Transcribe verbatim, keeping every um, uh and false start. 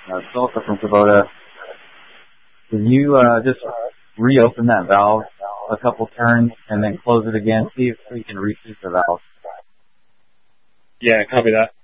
Uh, Sulka from Kubota. Can you uh, just reopen that valve a couple turns and then close it again? See if we can reset the valve. Yeah, copy that.